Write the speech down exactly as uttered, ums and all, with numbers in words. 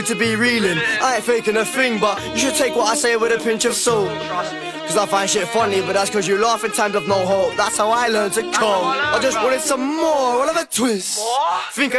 to be reeling. I ain't faking a thing, but you should take what I say with a pinch of salt. Cause I find shit funny, but that's cause you laugh in times of no hope. That's how I learned to cope. I just wanted some more, I'll have a twist. Think I